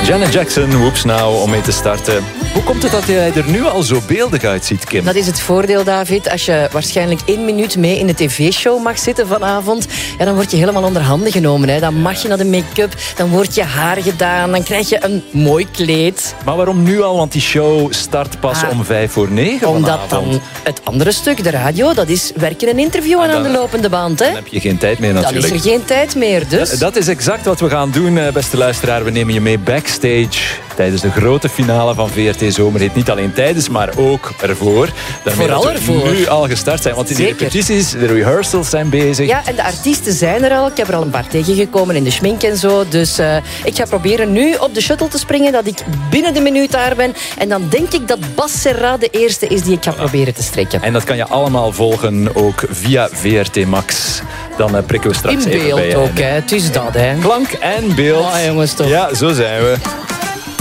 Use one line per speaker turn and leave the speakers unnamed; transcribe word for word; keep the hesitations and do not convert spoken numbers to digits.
Janet Jackson, Whoops Now, om mee te starten. Hoe komt het dat jij er nu al zo beeldig uitziet, Kim?
Dat is het voordeel, David. Als je waarschijnlijk één minuut mee in de tv-show mag zitten vanavond, ja, dan word je helemaal onder handen genomen. Hè. Dan mag je naar de make-up, dan wordt je haar gedaan, dan krijg je een mooi kleed.
Maar waarom nu al? Want die show start pas
ah,
om vijf voor negen
Omdat
vanavond.
dan het andere stuk, de radio, dat is werken en interviewen
dan,
aan de lopende band. Hè.
Dan heb je geen tijd meer natuurlijk.
Dan is er geen tijd meer, dus.
Dat, dat is exact wat we gaan doen, beste luisteraar. We nemen je mee backstage tijdens de grote finale van V R T Zomerhit. Niet alleen tijdens, maar ook ervoor. Daarmee
Vooral
dat we
ervoor.
nu al gestart zijn. Want die
Zeker.
repetities, de rehearsals zijn bezig.
Ja, en de artiesten zijn er al. Ik heb er al een paar tegengekomen in de schmink en zo. Dus uh, ik ga proberen nu op de shuttle te springen, dat ik binnen de minuut daar ben. En dan denk ik dat Bas Serra de eerste is die ik ga proberen te strekken.
En dat kan je allemaal volgen, ook via V R T Max. Dan uh, prikken we straks
in
even
beeld
bij je.
ook, hè. Het is dat, hè.
Klank en beeld.
Oh, jongens, toch.
Ja, zo zijn we.